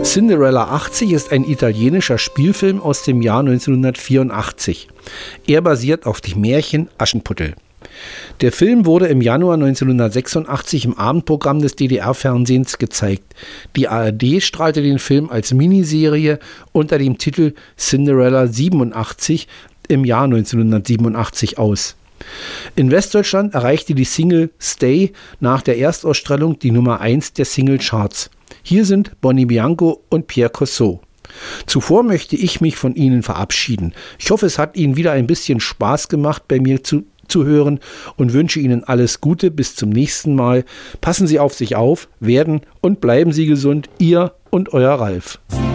Cinderella 80 ist ein italienischer Spielfilm aus dem Jahr 1984. Er basiert auf dem Märchen Aschenputtel. Der Film wurde im Januar 1986 im Abendprogramm des DDR-Fernsehens gezeigt. Die ARD strahlte den Film als Miniserie unter dem Titel Cinderella 87 im Jahr 1987 aus. In Westdeutschland erreichte die Single Stay nach der Erstausstrahlung die Nummer 1 der Singlecharts. Hier sind Bonnie Bianco und Pierre Cossot. Zuvor möchte ich mich von Ihnen verabschieden. Ich hoffe, es hat Ihnen wieder ein bisschen Spaß gemacht, bei mir zu hören und wünsche Ihnen alles Gute. Bis zum nächsten Mal. Passen Sie auf sich auf, werden und bleiben Sie gesund. Ihr und euer Ralf.